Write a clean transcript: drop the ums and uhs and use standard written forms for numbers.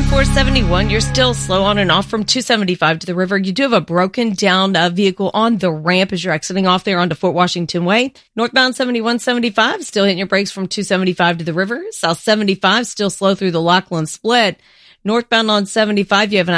on 471. You're still slow on and off from 275 to the river. You do have a broken down vehicle on the ramp as you're exiting off there onto Fort Washington Way. Northbound 7175, still hitting your brakes from 275 to the river. South 75, still slow through the Lachlan Split. Northbound on 75, you have an